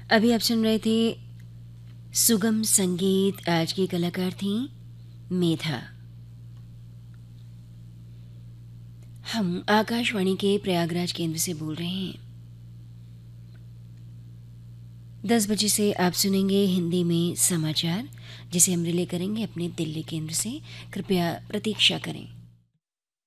अभी आप सुन रहे थे सुगम संगीत। आज की कलाकार थी मेधा। हम आकाशवाणी के प्रयागराज केंद्र से बोल रहे हैं। 10 बजे से आप सुनेंगे हिंदी में समाचार, जिसे हम रिले करेंगे अपने दिल्ली केंद्र से। कृपया प्रतीक्षा करें।